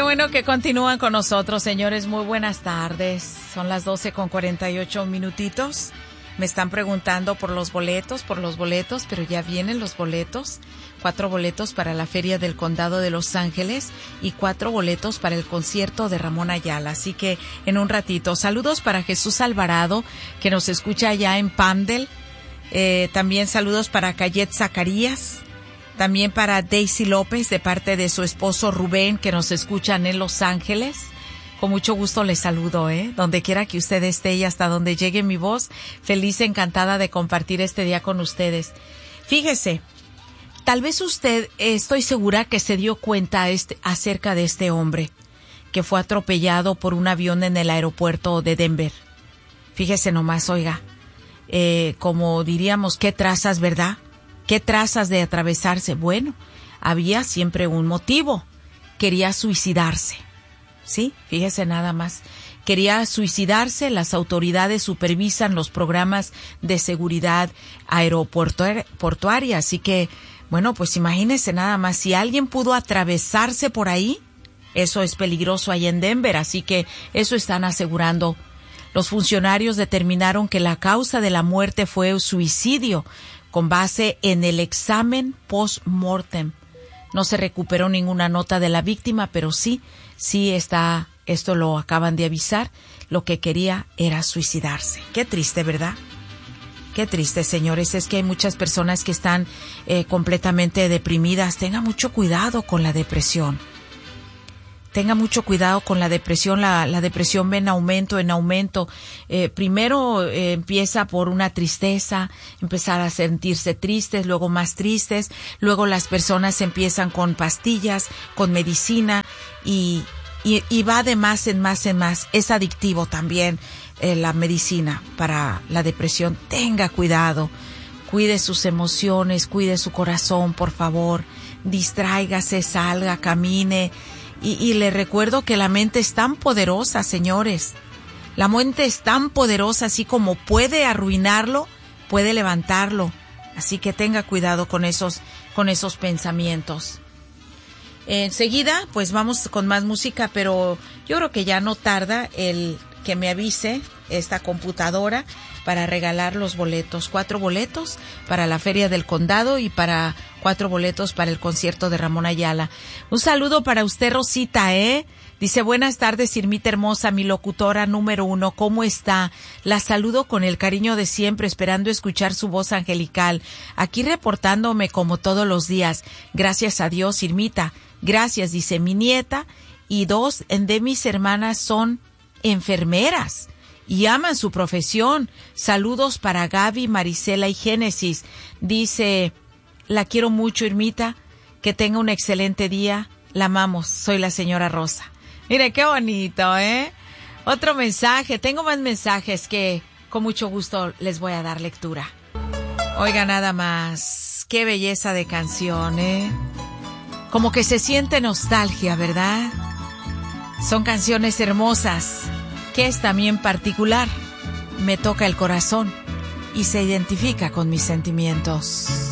bueno que continúan con nosotros, señores. Muy buenas tardes. Son las 12:48. Me están preguntando por los boletos, pero ya vienen los boletos. 4 boletos para la Feria del Condado de Los Ángeles y 4 boletos para el concierto de Ramón Ayala. Así que en un ratito, saludos para Jesús Alvarado, que nos escucha allá en Palmdale. También saludos para Cayet Zacarías. También para Daisy López, de parte de su esposo Rubén, que nos escuchan en Los Ángeles. Con mucho gusto les saludo, donde quiera que usted esté y hasta donde llegue mi voz. Feliz, encantada de compartir este día con ustedes. Fíjese, tal vez usted, estoy segura que se dio cuenta acerca de este hombre que fue atropellado por un avión en el aeropuerto de Denver. Fíjese nomás, oiga, como diríamos, qué trazas, ¿verdad? ¿Qué trazas de atravesarse? Bueno, había siempre un motivo. Quería suicidarse. ¿Sí? Fíjese nada más. Quería suicidarse. Las autoridades supervisan los programas de seguridad aeroportuaria. Así que, bueno, pues imagínese nada más. Si alguien pudo atravesarse por ahí, eso es peligroso ahí en Denver. Así que eso están asegurando. Los funcionarios determinaron que la causa de la muerte fue suicidio, con base en el examen post-mortem. No se recuperó ninguna nota de la víctima, pero sí está, esto lo acaban de avisar, lo que quería era suicidarse. Qué triste, ¿verdad? Qué triste, señores. Es que hay muchas personas que están completamente deprimidas. Tenga mucho cuidado con la depresión. Tenga mucho cuidado con la depresión. La depresión va en aumento. Primero empieza por una tristeza, empezar a sentirse tristes, luego más tristes. Luego las personas empiezan con pastillas, con medicina y va de más en más en más. Es adictivo también la medicina para la depresión. Tenga cuidado. Cuide sus emociones, cuide su corazón, por favor. Distráigase, salga, camine. Y le recuerdo que la mente es tan poderosa, señores. La mente es tan poderosa, así como puede arruinarlo, puede levantarlo. Así que tenga cuidado con esos pensamientos. Enseguida, pues vamos con más música, pero yo creo que ya no tarda el que me avise esta computadora para regalar los boletos. 4 boletos para la Feria del Condado y para 4 boletos para el concierto de Ramón Ayala. Un saludo para usted, Rosita, Dice, buenas tardes, Irmita hermosa, mi locutora número 1, ¿cómo está? La saludo con el cariño de siempre, esperando escuchar su voz angelical. Aquí reportándome como todos los días. Gracias a Dios, Irmita. Gracias, dice mi nieta. Y 2 de mis hermanas son enfermeras y aman su profesión. Saludos para Gaby, Marisela y Génesis. Dice, la quiero mucho, Irmita. Que tenga un excelente día. La amamos. Soy la señora Rosa. Mire, qué bonito, Otro mensaje. Tengo más mensajes que con mucho gusto les voy a dar lectura. Oiga, nada más. Qué belleza de canción, Como que se siente nostalgia, ¿verdad? Son canciones hermosas, que esta a mí en particular me toca el corazón y se identifica con mis sentimientos.